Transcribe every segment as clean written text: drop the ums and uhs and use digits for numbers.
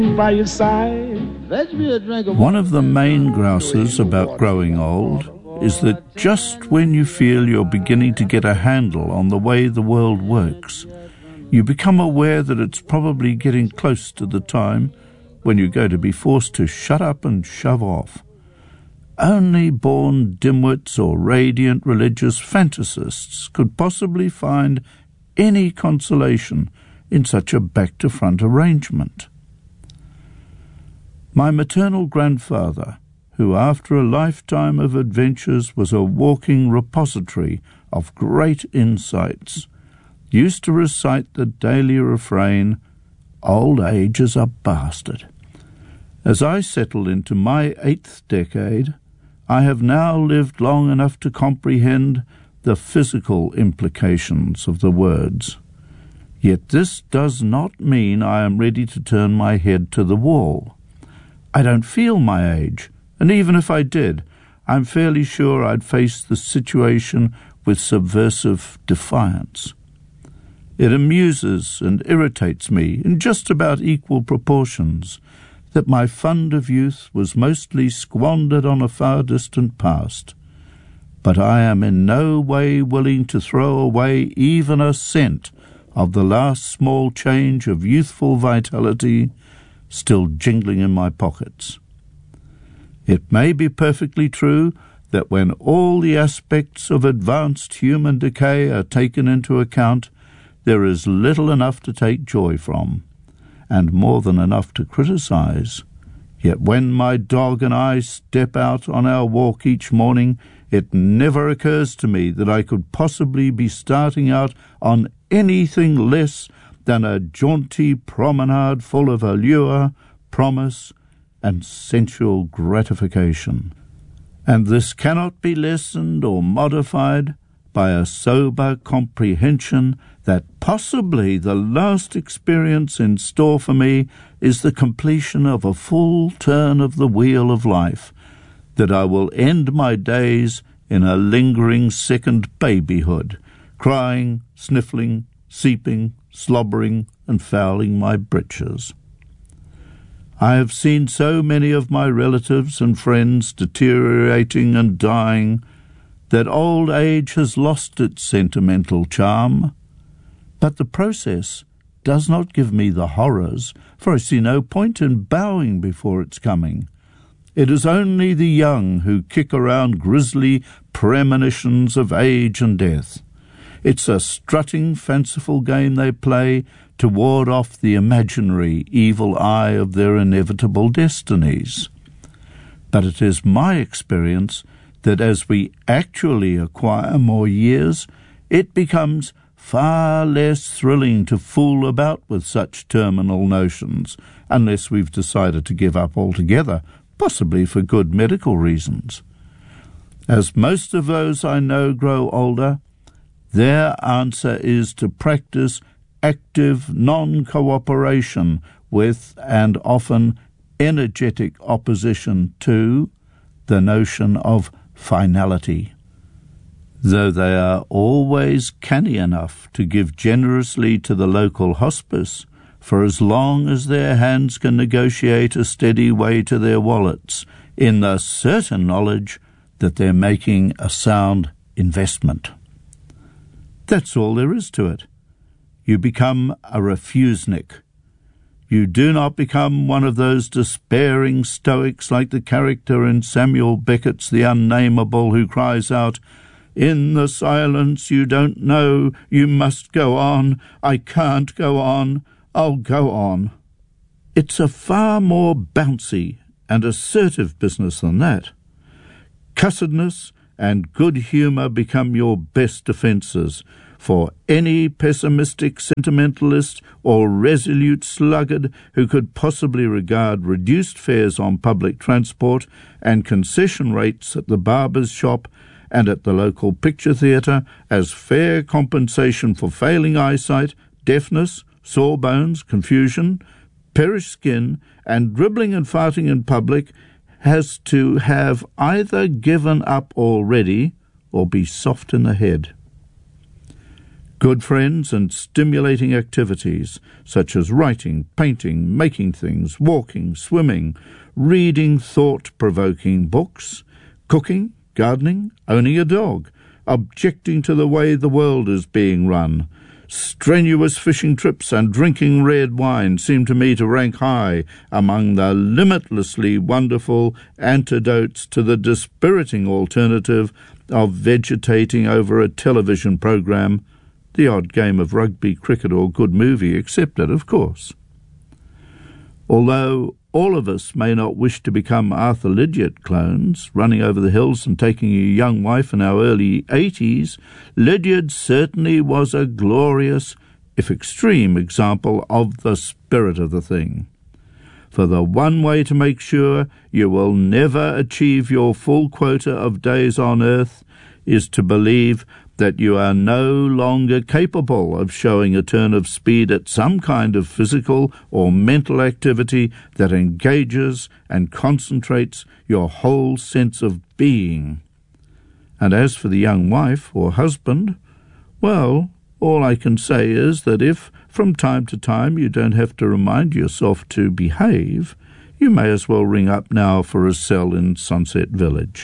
by your side. One of the main grouses about growing old is that just when you feel you're beginning to get a handle on the way the world works, you become aware that it's probably getting close to the time when you're going to be forced to shut up and shove off. Only born dimwits or radiant religious fantasists could possibly find any consolation in such a back-to-front arrangement. My maternal grandfather, who after a lifetime of adventures was a walking repository of great insights, used to recite the daily refrain, "Old age is a bastard." As I settled into my 8th decade, I have now lived long enough to comprehend the physical implications of the words. Yet this does not mean I am ready to turn my head to the wall. I don't feel my age, and even if I did, I'm fairly sure I'd face the situation with subversive defiance. It amuses and irritates me in just about equal proportions that my fund of youth was mostly squandered on a far distant past, but I am in no way willing to throw away even a cent of the last small change of youthful vitality still jingling in my pockets. It may be perfectly true that when all the aspects of advanced human decay are taken into account, there is little enough to take joy from, and more than enough to criticize. Yet when my dog and I step out on our walk each morning, it never occurs to me that I could possibly be starting out on anything less than a jaunty promenade full of allure, promise, and sensual gratification. And this cannot be lessened or modified by a sober comprehension that possibly the last experience in store for me is the completion of a full turn of the wheel of life, that I will end my days in a lingering second babyhood, crying, sniffling, seeping, slobbering, and fouling my breeches. I have seen so many of my relatives and friends deteriorating and dying that old age has lost its sentimental charm, but the process does not give me the horrors, for I see no point in bowing before its coming. It is only the young who kick around grisly premonitions of age and death. It's a strutting, fanciful game they play to ward off the imaginary evil eye of their inevitable destinies. But it is my experience that as we actually acquire more years, it becomes far less thrilling to fool about with such terminal notions, unless we've decided to give up altogether, possibly for good medical reasons. As most of those I know grow older, their answer is to practice active non-cooperation with, and often energetic opposition to, the notion of finality. Though they are always canny enough to give generously to the local hospice for as long as their hands can negotiate a steady way to their wallets, in the certain knowledge that they're making a sound investment. That's all there is to it. You become a refusenik. You do not become one of those despairing stoics like the character in Samuel Beckett's The Unnameable who cries out, "In the silence you don't know, you must go on. I can't go on. I'll go on." It's a far more bouncy and assertive business than that. Cussedness and good humour become your best defences, for any pessimistic sentimentalist or resolute sluggard who could possibly regard reduced fares on public transport and concession rates at the barber's shop and at the local picture theatre as fair compensation for failing eyesight, deafness, sore bones, confusion, perished skin, and dribbling and farting in public has to have either given up already or be soft in the head. Good friends and stimulating activities such as writing, painting, making things, walking, swimming, reading thought-provoking books, cooking, gardening, owning a dog, objecting to the way the world is being run. Strenuous fishing trips and drinking red wine seem to me to rank high among the limitlessly wonderful antidotes to the dispiriting alternative of vegetating over a television program, the odd game of rugby, cricket or good movie excepted, of course. Although all of us may not wish to become Arthur Lydiard clones, running over the hills and taking a young wife in our early 80s, Lydiard certainly was a glorious, if extreme, example of the spirit of the thing. For the one way to make sure you will never achieve your full quota of days on earth is to believe that you are no longer capable of showing a turn of speed at some kind of physical or mental activity that engages and concentrates your whole sense of being. And as for the young wife or husband, well, all I can say is that if from time to time you don't have to remind yourself to behave, you may as well ring up now for a cell in Sunset Village.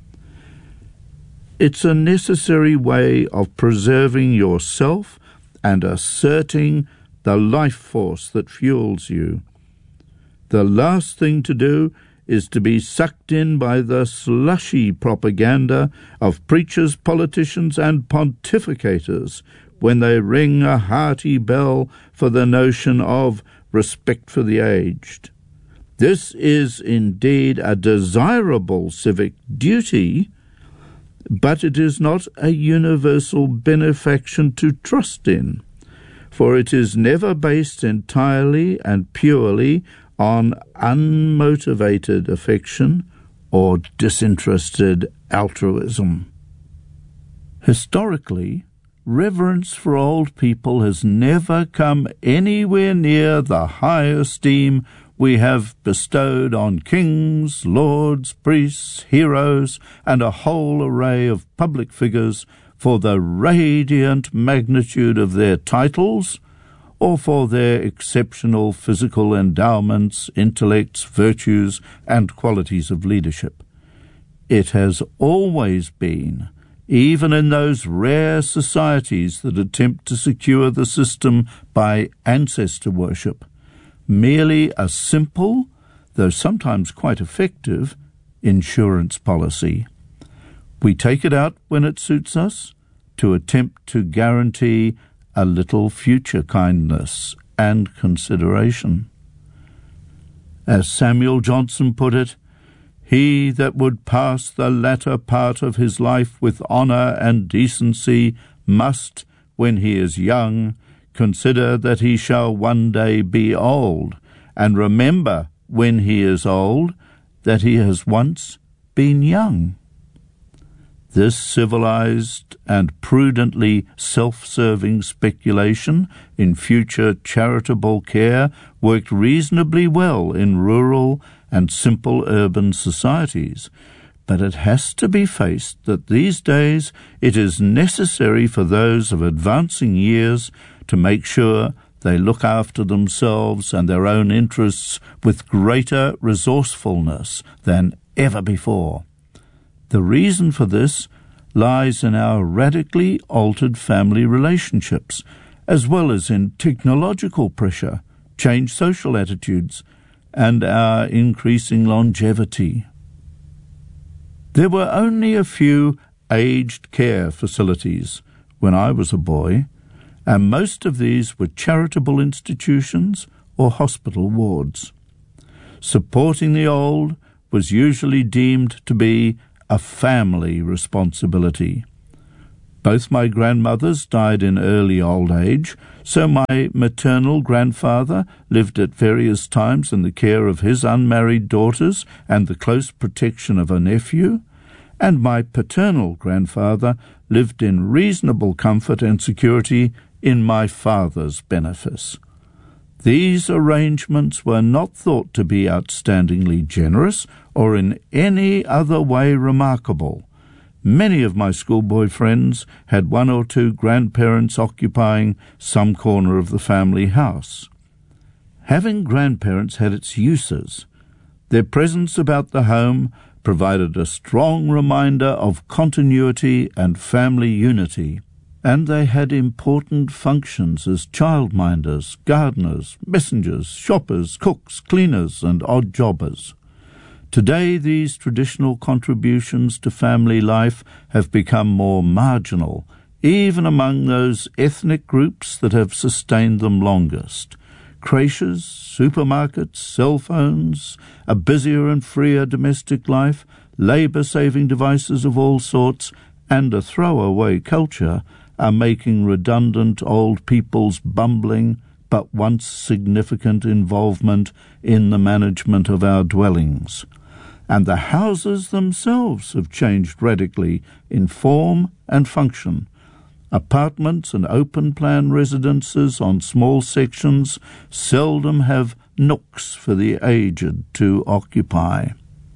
It's a necessary way of preserving yourself and asserting the life force that fuels you. The last thing to do is to be sucked in by the slushy propaganda of preachers, politicians, and pontificators when they ring a hearty bell for the notion of respect for the aged. This is indeed a desirable civic duty, but it is not a universal benefaction to trust in, for it is never based entirely and purely on unmotivated affection or disinterested altruism. Historically, reverence for old people has never come anywhere near the high esteem we have bestowed on kings, lords, priests, heroes, and a whole array of public figures for the radiant magnitude of their titles, or for their exceptional physical endowments, intellects, virtues, and qualities of leadership. It has always been, even in those rare societies that attempt to secure the system by ancestor worship, merely a simple, though sometimes quite effective, insurance policy. We take it out when it suits us to attempt to guarantee a little future kindness and consideration. As Samuel Johnson put it, "He that would pass the latter part of his life with honour and decency must, when he is young, consider that he shall one day be old, and remember, when he is old, that he has once been young." This civilized and prudently self-serving speculation in future charitable care worked reasonably well in rural and simple urban societies, but it has to be faced that these days it is necessary for those of advancing years to make sure they look after themselves and their own interests with greater resourcefulness than ever before. The reason for this lies in our radically altered family relationships, as well as in technological pressure, changed social attitudes, and our increasing longevity. There were only a few aged care facilities when I was a boy, and most of these were charitable institutions or hospital wards. Supporting the old was usually deemed to be a family responsibility. Both my grandmothers died in early old age, so my maternal grandfather lived at various times in the care of his unmarried daughters and the close protection of a nephew, and my paternal grandfather lived in reasonable comfort and security in my father's benefice. These arrangements were not thought to be outstandingly generous or in any other way remarkable. Many of my schoolboy friends had one or two grandparents occupying some corner of the family house. Having grandparents had its uses. Their presence about the home provided a strong reminder of continuity and family unity, and they had important functions as childminders, gardeners, messengers, shoppers, cooks, cleaners, and odd jobbers. Today, these traditional contributions to family life have become more marginal, even among those ethnic groups that have sustained them longest. Creches, supermarkets, cell phones, a busier and freer domestic life, labour-saving devices of all sorts, and a throwaway culture are making redundant old people's bumbling but once significant involvement in the management of our dwellings. And the houses themselves have changed radically in form and function. Apartments and open-plan residences on small sections seldom have nooks for the aged to occupy.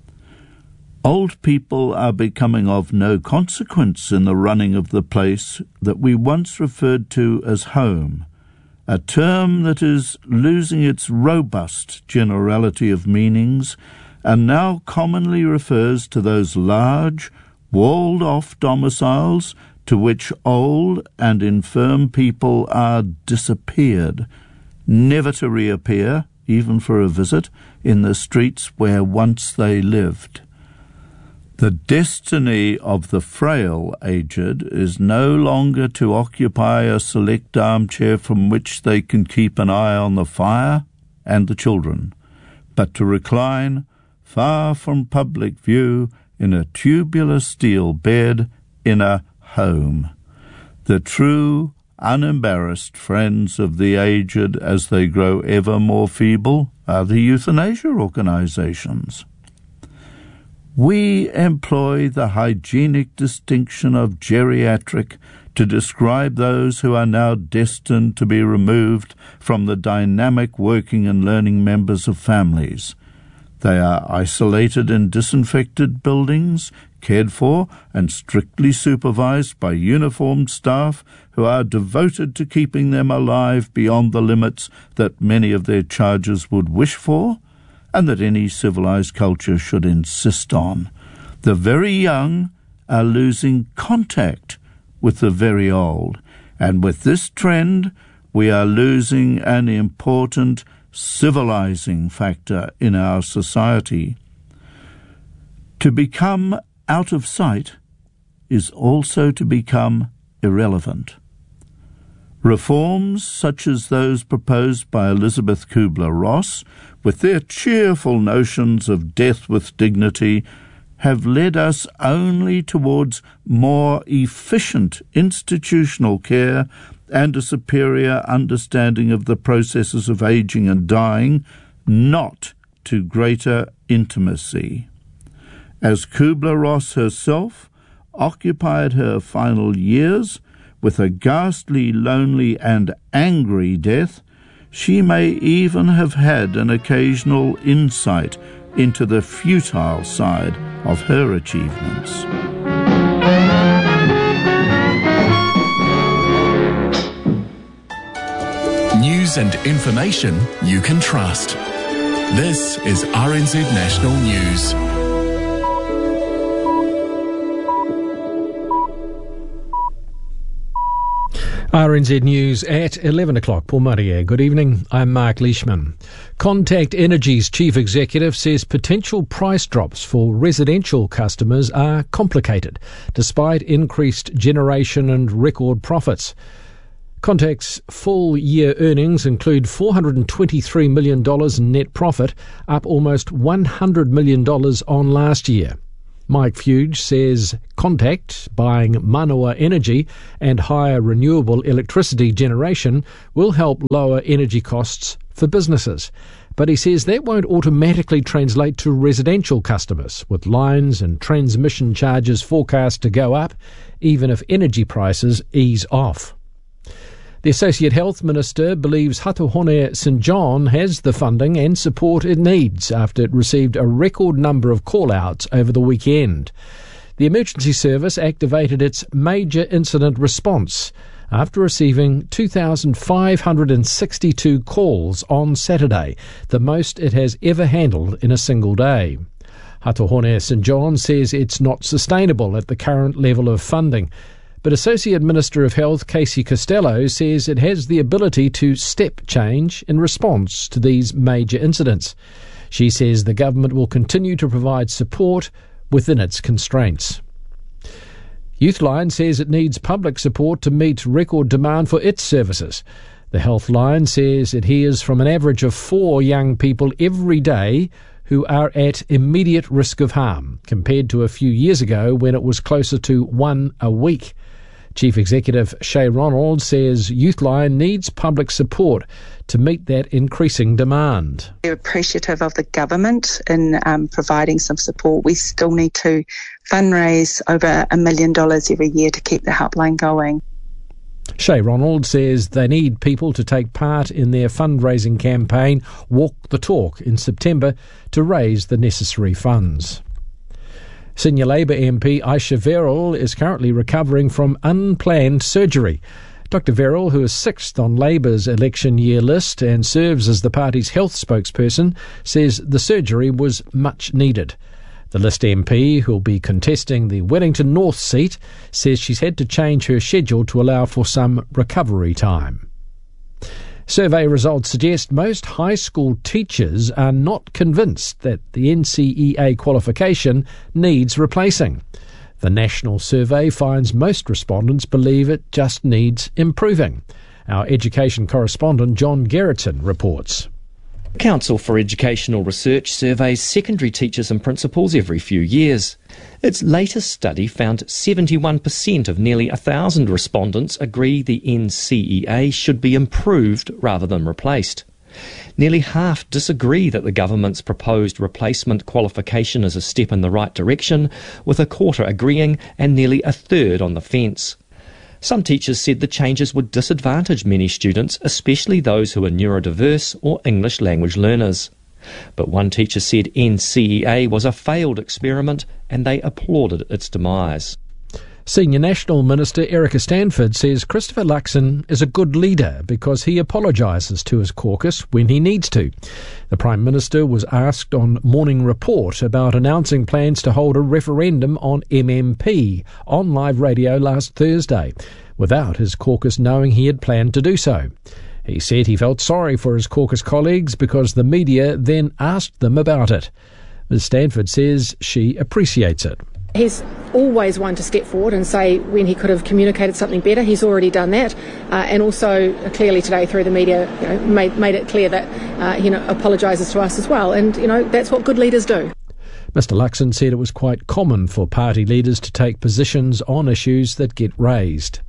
Old people are becoming of no consequence in the running of the place that we once referred to as home, a term that is losing its robust generality of meanings and now commonly refers to those large, walled-off domiciles to which old and infirm people are disappeared, never to reappear, even for a visit, in the streets where once they lived. The destiny of the frail aged is no longer to occupy a select armchair from which they can keep an eye on the fire and the children, but to recline, far from public view, in a tubular steel bed in a home. The true, unembarrassed friends of the aged as they grow ever more feeble are the euthanasia organisations. We employ the hygienic distinction of geriatric to describe those who are now destined to be removed from the dynamic working and learning members of families. They are isolated in disinfected buildings, cared for and strictly supervised by uniformed staff who are devoted to keeping them alive beyond the limits that many of their charges would wish for, and that any civilized culture should insist on. The very young are losing contact with the very old, and with this trend we are losing an important civilizing factor in our society. To become out of sight is also to become irrelevant. Reforms such as those proposed by Elizabeth Kubler-Ross, with their cheerful notions of death with dignity, have led us only towards more efficient institutional care and a superior understanding of the processes of aging and dying, not to greater intimacy. As Kubler-Ross herself occupied her final years with a ghastly, lonely and angry death, she may even have had an occasional insight into the futile side of her achievements. News and information you can trust. This is RNZ National News. RNZ News at 11 o'clock. Paul Maria, good evening. I'm Mark Leishman. Contact Energy's chief executive says potential price drops for residential customers are complicated, despite increased generation and record profits. Contact's full-year earnings include $423 million in net profit, up almost $100 million on last year. Mike Fuge says Contact, buying Manawa Energy and higher renewable electricity generation, will help lower energy costs for businesses. But he says that won't automatically translate to residential customers, with lines and transmission charges forecast to go up, even if energy prices ease off. The Associate Health Minister believes Hatuhone St John has the funding and support it needs after it received a record number of call-outs over the weekend. The emergency service activated its major incident response after receiving 2,562 calls on Saturday, the most it has ever handled in a single day. Hatohone St John says it's not sustainable at the current level of funding, but Associate Minister of Health Casey Costello says it has the ability to step change in response to these major incidents. She says the government will continue to provide support within its constraints. Youthline says it needs public support to meet record demand for its services. The Healthline says it hears from an average of 4 young people every day who are at immediate risk of harm, compared to a few years ago when it was closer to 1 a week. Chief Executive Shay Ronald says Youthline needs public support to meet that increasing demand. We're appreciative of the government in providing some support. We still need to fundraise over $1 million every year to keep the helpline going. Shay Ronald says they need people to take part in their fundraising campaign, Walk the Talk, in September to raise the necessary funds. Senior Labour MP Aisha Verrall is currently recovering from unplanned surgery. Dr Verrall, who is 6th on Labour's election year list and serves as the party's health spokesperson, says the surgery was much needed. The List MP, who will be contesting the Wellington North seat, says she's had to change her schedule to allow for some recovery time. Survey results suggest most high school teachers are not convinced that the NCEA qualification needs replacing. The national survey finds most respondents believe it just needs improving. Our education correspondent John Gerritsen reports. The Council for Educational Research surveys secondary teachers and principals every few years. Its latest study found 71% of nearly 1,000 respondents agree the NCEA should be improved rather than replaced. Nearly half disagree that the government's proposed replacement qualification is a step in the right direction, with a quarter agreeing and nearly a third on the fence. Some teachers said the changes would disadvantage many students, especially those who are neurodiverse or English language learners. But one teacher said NCEA was a failed experiment and they applauded its demise. Senior National Minister Erica Stanford says Christopher Luxon is a good leader because he apologises to his caucus when he needs to. The Prime Minister was asked on Morning Report about announcing plans to hold a referendum on MMP on live radio last Thursday, without his caucus knowing he had planned to do so. He said he felt sorry for his caucus colleagues because the media then asked them about it. Ms Stanford says she appreciates it. He's always one to step forward and say when he could have communicated something better. He's already done that, and also clearly today through the media, made it clear that he apologises to us as well. And that's what good leaders do. Mr Luxon said it was quite common for party leaders to take positions on issues that get raised.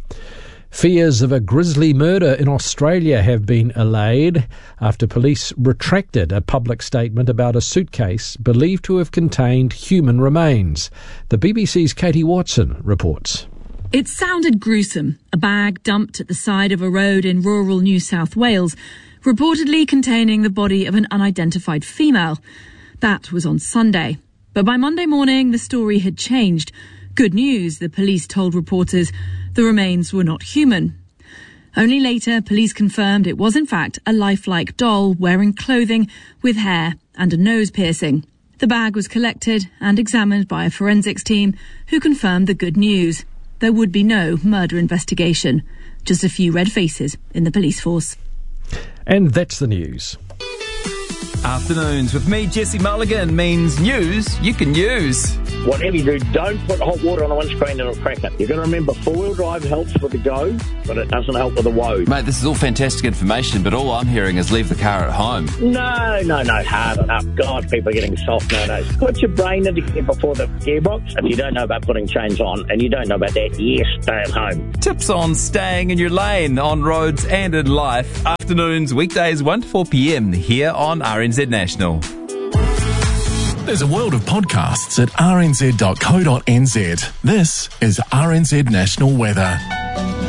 Fears of a grisly murder in Australia have been allayed after police retracted a public statement about a suitcase believed to have contained human remains. The BBC's Katie Watson reports. It sounded gruesome. A bag dumped at the side of a road in rural New South Wales, reportedly containing the body of an unidentified female. That was on Sunday. But by Monday morning, the story had changed. Good news, the police told reporters. The remains were not human. Only later, police confirmed it was in fact a lifelike doll wearing clothing with hair and a nose piercing. The bag was collected and examined by a forensics team who confirmed the good news. There would be no murder investigation, just a few red faces in the police force. And that's the news. Afternoons with me, Jesse Mulligan, means news you can use. Whatever you do, don't put hot water on the windscreen and it'll crack it. You've got to remember, four-wheel drive helps with the go, but it doesn't help with the woe. Mate, this is all fantastic information, but all I'm hearing is leave the car at home. No, hard enough. God, people are getting soft nowadays. Put your brain into gear before the gearbox. If you don't know about putting chains on, and you don't know about that, yes, stay at home. Tips on staying in your lane on roads and in life. Afternoons, weekdays 1 to 4 p.m. here on RNZ National. There's a world of podcasts at rnz.co.nz. This is RNZ National Weather.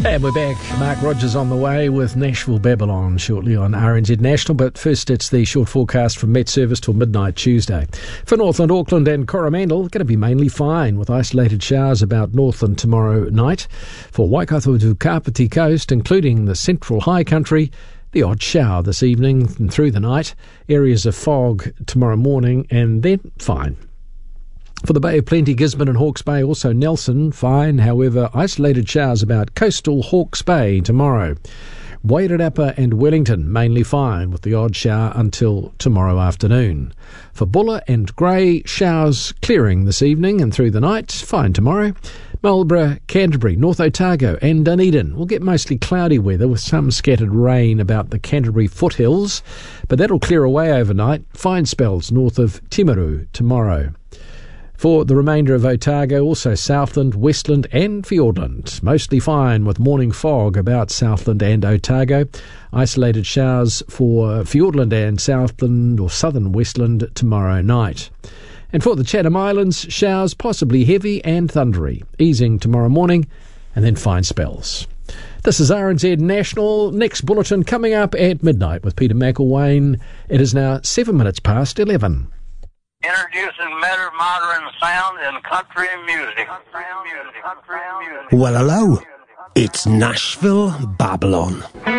And we're back. Mark Rogers on the way with Nashville Babylon shortly on RNZ National. But first, it's the short forecast from Met Service till midnight Tuesday. For Northland, Auckland and Coromandel, going to be mainly fine with isolated showers about Northland tomorrow night. For Waikato to Kapiti Coast, including the central high country, the odd shower this evening and through the night. Areas of fog tomorrow morning and then fine. For the Bay of Plenty, Gisborne and Hawke's Bay, also Nelson, fine. However, isolated showers about coastal Hawke's Bay tomorrow. Wairarapa and Wellington, mainly fine, with the odd shower until tomorrow afternoon. For Buller and Grey, showers clearing this evening and through the night, fine tomorrow. Marlborough, Canterbury, North Otago and Dunedin will get mostly cloudy weather with some scattered rain about the Canterbury foothills, but that'll clear away overnight. Fine spells north of Timaru tomorrow. For the remainder of Otago, also Southland, Westland and Fiordland. Mostly fine with morning fog about Southland and Otago. Isolated showers for Fiordland and Southland or southern Westland tomorrow night. And for the Chatham Islands, showers possibly heavy and thundery, easing tomorrow morning and then fine spells. This is RNZ National. Next bulletin coming up at midnight with Peter McElwain. It is now 7 minutes past 11. Introducing modern sound and country music. Well, hello. It's Nashville Babylon.